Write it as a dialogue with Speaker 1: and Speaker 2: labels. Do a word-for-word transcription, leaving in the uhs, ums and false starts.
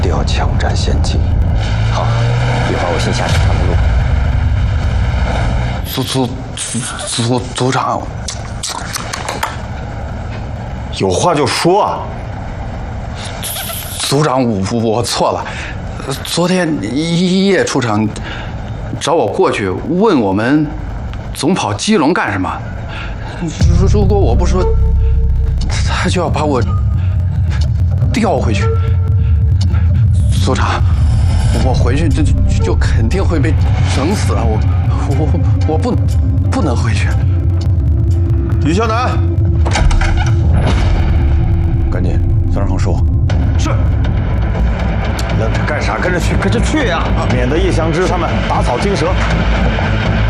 Speaker 1: 定要抢占先机。
Speaker 2: 好，一会儿我先下去探探路。
Speaker 3: 组组组组组长，
Speaker 4: 有话就说啊！
Speaker 3: 组长，我我错了。昨天一夜出场，找我过去问我们总跑基隆干什么？如如果我不说，他就要把我调回去。组长，我回去就就就肯定会被整死了。我我我不不能回去。
Speaker 4: 于小南，赶紧孙尚说。是。愣着干啥？跟着去，跟着去呀！免得叶祥之他们打草惊蛇。